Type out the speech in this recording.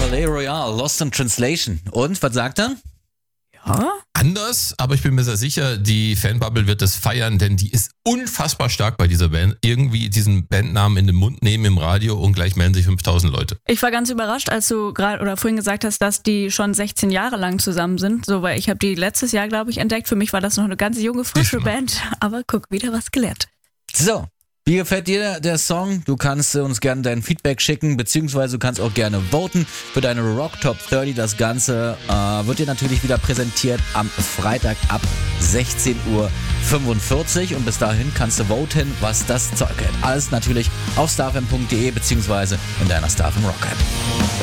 Palais Royale, Lost in Translation. Und, was sagt er? Ja? Anders, aber ich bin mir sehr sicher, die Fanbubble wird es feiern, denn die ist unfassbar stark bei dieser Band. Irgendwie diesen Bandnamen in den Mund nehmen im Radio und gleich melden sich 5000 Leute. Ich war ganz überrascht, als du gerade oder vorhin gesagt hast, dass die schon 16 Jahre lang zusammen sind. So, weil ich habe die letztes Jahr, glaube ich, entdeckt. Für mich war das noch eine ganz junge, frische Band. Aber guck, wieder was gelernt. So, wie gefällt dir der Song? Du kannst uns gerne dein Feedback schicken, beziehungsweise du kannst auch gerne voten für deine Rock Top 30. Das Ganze wird dir natürlich wieder präsentiert am Freitag ab 16:45 Uhr. Und bis dahin kannst du voten, was das Zeug hält. Alles natürlich auf starfm.de beziehungsweise in deiner StarFM Rock App.